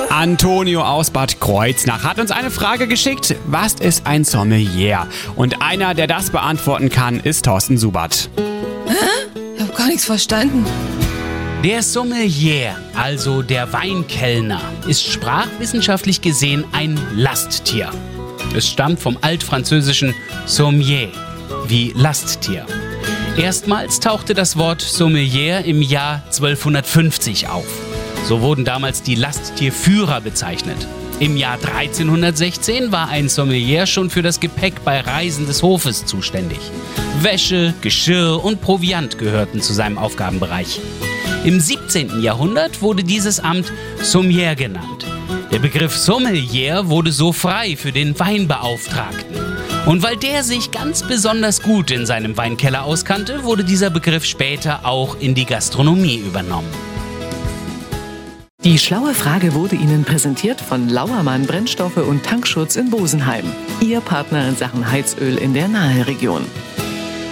Antonio aus Bad Kreuznach hat uns eine Frage geschickt. Was ist ein Sommelier? Und einer, der das beantworten kann, ist Thorsten Subert. Ich habe gar nichts verstanden. Der Sommelier, also der Weinkellner, ist sprachwissenschaftlich gesehen ein Lasttier. Es stammt vom altfranzösischen Sommier, wie Lasttier. Erstmals tauchte das Wort Sommelier im Jahr 1250 auf. So wurden damals die Lasttierführer bezeichnet. Im Jahr 1316 war ein Sommelier schon für das Gepäck bei Reisen des Hofes zuständig. Wäsche, Geschirr und Proviant gehörten zu seinem Aufgabenbereich. Im 17. Jahrhundert wurde dieses Amt Sommelier genannt. Der Begriff Sommelier wurde so frei für den Weinbeauftragten. Und weil der sich ganz besonders gut in seinem Weinkeller auskannte, wurde dieser Begriff später auch in die Gastronomie übernommen. Die schlaue Frage wurde Ihnen präsentiert von Lauermann Brennstoffe und Tankschutz in Bosenheim. Ihr Partner in Sachen Heizöl in der Naheregion.